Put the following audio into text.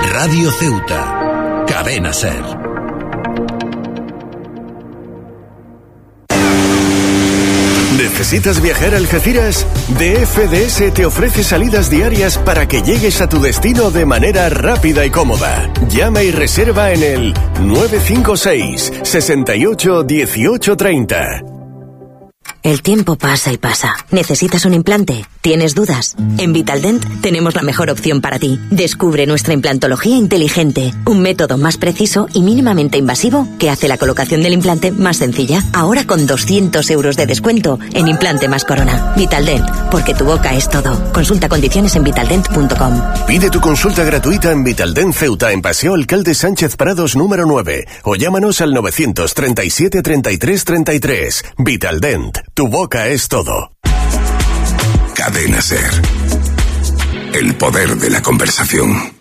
Radio Ceuta. Cadena SER. ¿Necesitas viajar a Algeciras? DFDS te ofrece salidas diarias para que llegues a tu destino de manera rápida y cómoda. Llama y reserva en el 956 68 18 30. El tiempo pasa y pasa. ¿Necesitas un implante? ¿Tienes dudas? En Vitaldent tenemos la mejor opción para ti. Descubre nuestra implantología inteligente, un método más preciso y mínimamente invasivo que hace la colocación del implante más sencilla. Ahora con 200 euros de descuento en implante más corona. Vitaldent, porque tu boca es todo. Consulta condiciones en vitaldent.com. Pide tu consulta gratuita en Vitaldent Ceuta, en Paseo Alcalde Sánchez Prados número 9, o llámanos al 937 33 33. Vitaldent, tu boca es todo. Cadena SER. El poder de la conversación.